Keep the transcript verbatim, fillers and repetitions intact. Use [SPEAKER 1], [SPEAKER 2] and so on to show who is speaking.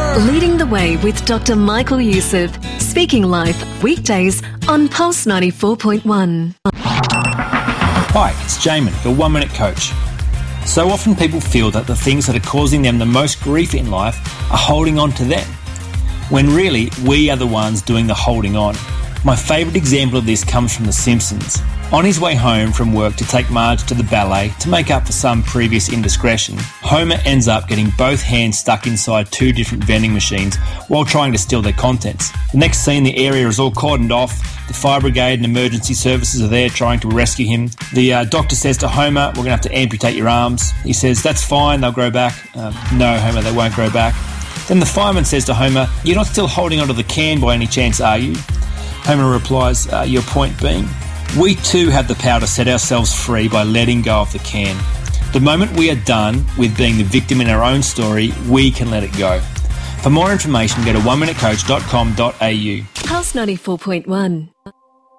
[SPEAKER 1] Leading the Way with Doctor Michael Youssef. Speaking Life, weekdays on Pulse ninety-four point one.
[SPEAKER 2] Hi, it's Jamin, your one-minute coach. So often people feel that the things that are causing them the most grief in life are holding on to them, when really we are the ones doing the holding on. My favourite example of this comes from The Simpsons. On his way home from work to take Marge to the ballet to make up for some previous indiscretion, Homer ends up getting both hands stuck inside two different vending machines while trying to steal their contents. The next scene, the area is all cordoned off. The fire brigade and emergency services are there trying to rescue him. The uh, doctor says to Homer, we're going to have to amputate your arms. He says, that's fine, they'll grow back. Uh, no, Homer, they won't grow back. Then the fireman says to Homer, you're not still holding onto the can by any chance, are you? Homer replies, uh, your point being? We too have the power to set ourselves free by letting go of the can. The moment we are done with being the victim in our own story, we can let it go. For more information, go to one minute coach dot com dot a u.
[SPEAKER 1] Pulse ninety-four point one.